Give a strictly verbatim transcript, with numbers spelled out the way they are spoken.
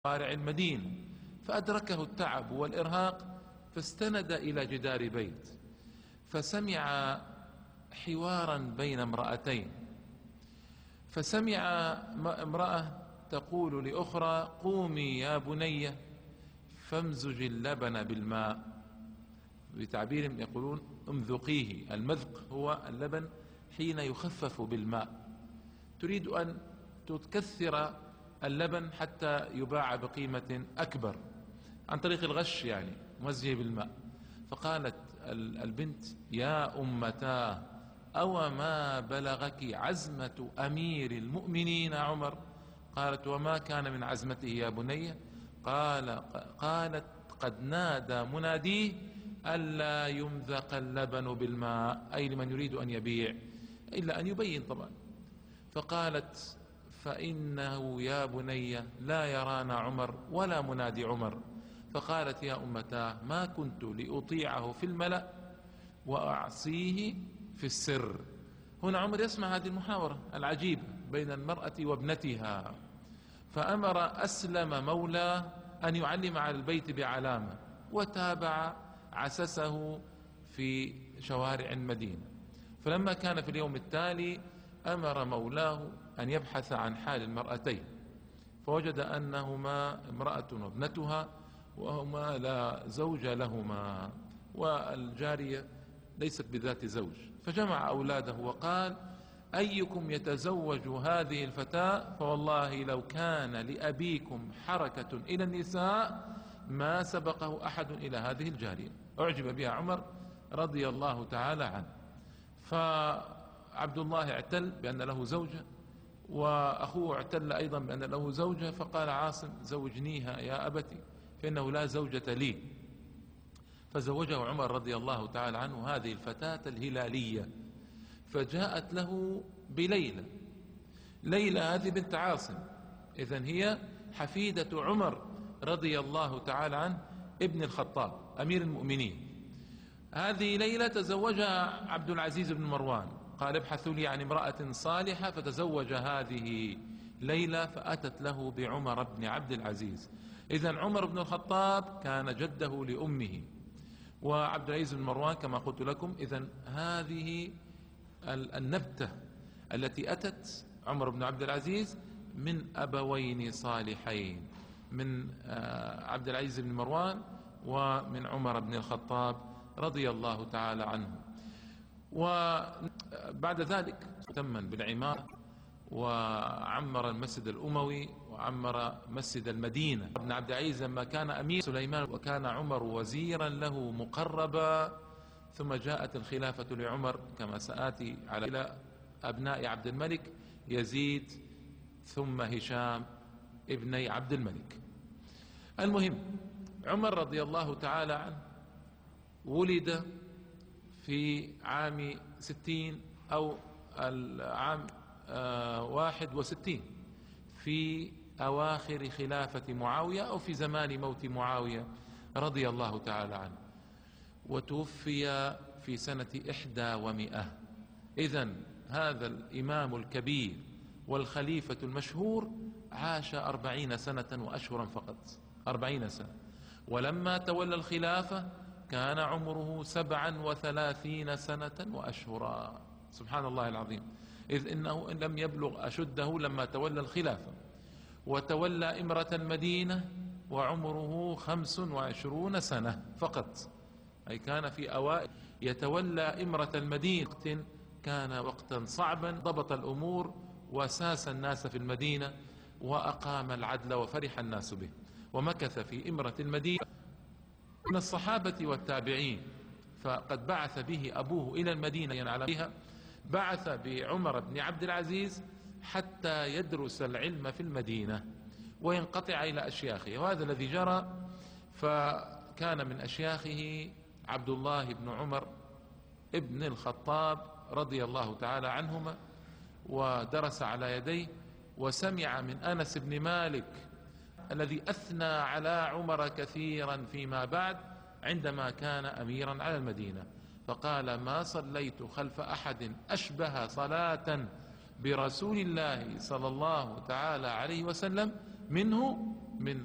شوارع المدينة، فأدركه التعب والإرهاق فاستند إلى جدار بيت، فسمع حوارا بين امرأتين، فسمع امرأة تقول لأخرى: قومي يا بني فامزج اللبن بالماء. بتعبيرهم يقولون امذقيه. المذق هو اللبن حين يخفف بالماء، تريد أن تكثر اللبن حتى يباع بقيمة أكبر عن طريق الغش، يعني مزجه بالماء. فقالت البنت: يا أمتاه، أو ما بلغك عزمة أمير المؤمنين عمر؟ قالت: وما كان من عزمته يا بني؟ قال قالت: قد نادى مناديه ألا يمذق اللبن بالماء، أي لمن يريد أن يبيع، إلا أن يبين طبعا. فقالت: فإنه يا بني لا يرانا عمر ولا منادي عمر. فقالت: يا أمتاه، ما كنت لأطيعه في الملأ وأعصيه في السر. هنا عمر يسمع هذه المحاورة العجيبة بين المرأة وابنتها، فأمر أسلم مولاه أن يعلم على البيت بعلامة، وتابع عسسه في شوارع المدينة. فلما كان في اليوم التالي أمر مولاه أن يبحث عن حال المرأتين، فوجد أنهما امرأة وابنتها، وهما لا زوج لهما، والجارية ليست بذات زوج. فجمع أولاده وقال: أيكم يتزوج هذه الفتاة فوالله لو كان لأبيكم حركة إلى النساء ما سبقه أحد إلى هذه الجارية. أعجب بها عمر رضي الله تعالى عنه. فعبد الله اعتل بأن له زوجة، وأخوه اعتل أيضا بأن له زوجة، فقال عاصم: زوجنيها يا أبتي فإنه لا زوجة لي. فزوجه عمر رضي الله تعالى عنه هذه الفتاة الهلالية، فجاءت له بليلى. ليلى هذه بنت عاصم، إذن هي حفيدة عمر رضي الله تعالى عنه ابن الخطاب أمير المؤمنين. هذه ليلى تزوجها عبد العزيز بن مروان، قال: ابحثوا لي عن امرأة صالحة، فتزوج هذه ليلى فأتت له بعمر بن عبد العزيز. إذن عمر بن الخطاب كان جده لأمه، وعبد العزيز بن مروان كما قلت لكم. إذن هذه النبتة التي أتت عمر بن عبد العزيز من أبوين صالحين، من عبد العزيز بن مروان ومن عمر بن الخطاب رضي الله تعالى عنه. وبعد ذلك اهتم بالعمارة، وعمر المسجد الأموي وعمر مسجد المدينة. ابن عبد العزيز لما كان أمير سليمان وكان عمر وزيرا له مقربا، ثم جاءت الخلافة لعمر كما سآتي على أبناء عبد الملك: يزيد ثم هشام ابني عبد الملك. المهم، عمر رضي الله تعالى عنه ولد في عام ستين أو العام آه واحد وستين، في أواخر خلافة معاوية أو في زمان موت معاوية رضي الله تعالى عنه، وتوفي في سنة إحدى ومئة. إذن هذا الإمام الكبير والخليفة المشهور عاش أربعين سنة وأشهرا فقط، أربعين سنة. ولما تولى الخلافة كان عمره سبعا وثلاثين سنة وأشهرا، سبحان الله العظيم، إذ إنه لم يبلغ أشده لما تولى الخلافة. وتولى إمرة المدينة وعمره خمس وعشرون سنة فقط، أي كان في أوائل يتولى إمرة المدينة. كان وقتا صعبا، ضبط الأمور وساس الناس في المدينة وأقام العدل وفرح الناس به، ومكث في إمرة المدينة من الصحابة والتابعين. فقد بعث به أبوه إلى المدينة ينعلم بها، بعث بعمر بن عبد العزيز حتى يدرس العلم في المدينة وينقطع إلى أشياخه، وهذا الذي جرى. فكان من أشياخه عبد الله بن عمر ابن الخطاب رضي الله تعالى عنهما، ودرس على يديه، وسمع من أنس بن مالك الذي أثنى على عمر كثيرا فيما بعد عندما كان أميرا على المدينة، فقال: ما صليت خلف أحد أشبه صلاة برسول الله صلى الله تعالى عليه وسلم منه من